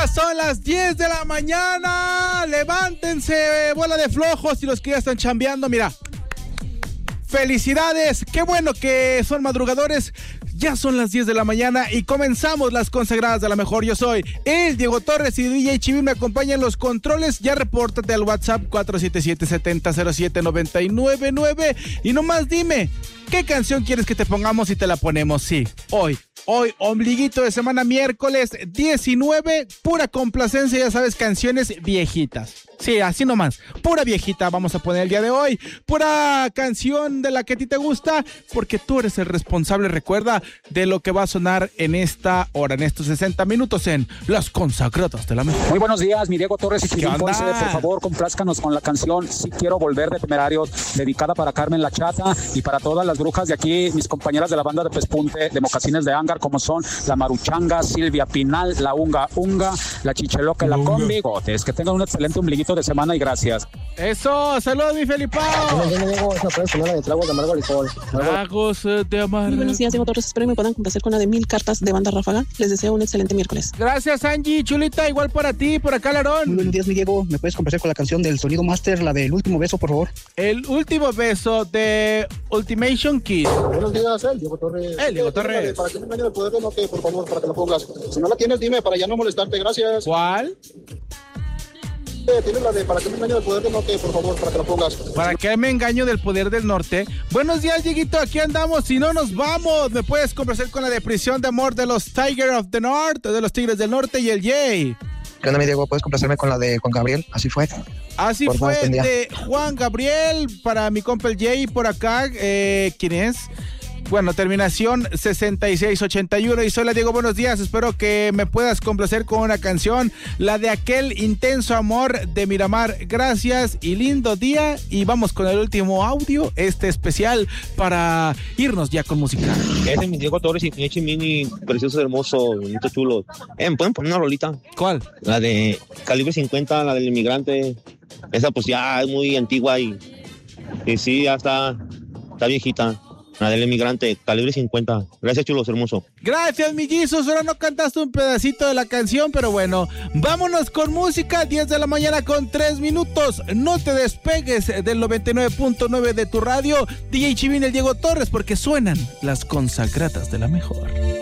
Ya son las 10 de la mañana. Levántense, bola de flojos, y los que ya están chambeando, mira. Felicidades, qué bueno que son madrugadores. Ya son las 10 de la mañana y comenzamos las consagradas de la mejor. Yo soy el Diego Torres y DJ Chivín me acompañan en los controles. Ya repórtate al WhatsApp 477-7007-999 y nomás dime, ¿qué canción quieres que te pongamos y te la ponemos? Sí, hoy, ombliguito de semana, miércoles 19, pura complacencia, ya sabes, canciones viejitas. Sí, así nomás, pura viejita vamos a poner el día de hoy, pura canción de la que a ti te gusta, porque tú eres el responsable, recuerda, de lo que va a sonar en esta hora, en estos 60 minutos en Las Consagradas de la Mejor. Muy buenos días, mi Diego Torres y Chivín Ponce, por favor, complázcanos con la canción Si Quiero Volver de Temerarios, dedicada para Carmen La Chata y para todas las brujas de aquí, mis compañeras de la banda de Pespunte, de Mocasines de Ángar, como son la Maruchanga, Silvia Pinal, la Unga, la Chicheloca y la Combi. Gotes, que tengan un excelente ombliguito de semana y gracias. Eso, saludos mi Felipao. Tragos de amargo alcohol. Tragos de amargo. Muy buenos días, Diego Torres, espero me puedan complacer con la de 1000 cartas de Banda Ráfaga. Les deseo un excelente miércoles. Gracias, Angie, chulita, igual para ti, por acá, Larón. Muy buenos días, mi Diego, ¿me puedes complacer con la canción del Sonido Master, la del último beso, por favor? El último beso de Ultimation Kiss. Buenos días, Diego Torres. Diego Torres. Para que me engañe el poder de no, que por favor, para que lo pongas. Si no la tienes, dime, para ya no molestarte, gracias. ¿Cuál? Tienes la de Para que me engañe del poder del norte, por favor, para que la pongas. ¿Para qué me engaño del poder del norte? Buenos días, Dieguito, aquí andamos, si no nos vamos. Me puedes complacer con la de Prisión de Amor de los Tigers of the North, de los Tigres del Norte y el Jay. ¿Qué onda, mi Diego? ¿Puedes complacerme con la de Juan Gabriel? Así fue. Así por fue, más, de Juan Gabriel, para mi compa el Jay, por acá, ¿quién es? Bueno, terminación 6681 y soy la Diego, buenos días, espero que me puedas complacer con una canción, la de Aquel Intenso Amor de Miramar, gracias y lindo día, y vamos con el último audio, especial para irnos ya con música. Ese es mi Diego Torres y mi Chimini, precioso, hermoso, bonito, chulo. ¿Me pueden poner una rolita? ¿Cuál? La de Calibre 50, la del inmigrante, esa pues ya es muy antigua y sí, ya está viejita. La del inmigrante, Calibre 50. Gracias, chulos, hermoso. Gracias, millizos. Ahora no cantaste un pedacito de la canción, pero bueno, vámonos con música. 10 de la mañana con 3 minutos. No te despegues del 99.9 de tu radio. DJ Chivín, el Diego Torres, porque suenan Las Consagradas de la Mejor.